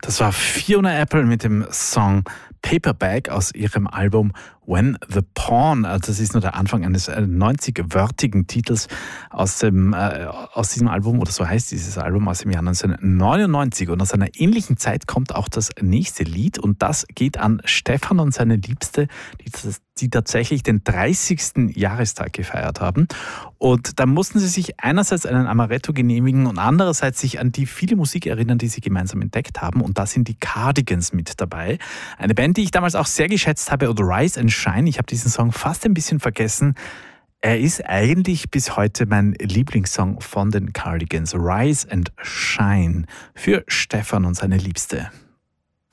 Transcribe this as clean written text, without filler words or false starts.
Das war Fiona Apple mit dem Song Paperback aus ihrem Album When the Pawn. Also das ist nur der Anfang eines 90-wörtigen Titels aus diesem Album, oder so heißt dieses Album, aus dem Jahr 1999. Und aus einer ähnlichen Zeit kommt auch das nächste Lied, und das geht an Stefan und seine Liebste, die tatsächlich den 30. Jahrestag gefeiert haben. Und da mussten sie sich einerseits einen Amaretto genehmigen und andererseits sich an die viele Musik erinnern, die sie gemeinsam entdeckt haben. Und da sind die Cardigans mit dabei. Eine Band, die ich damals auch sehr geschätzt habe, oder Rise and Shine. Ich habe diesen Song fast ein bisschen vergessen. Er ist eigentlich bis heute mein Lieblingssong von den Cardigans. Rise and Shine für Stefan und seine Liebste.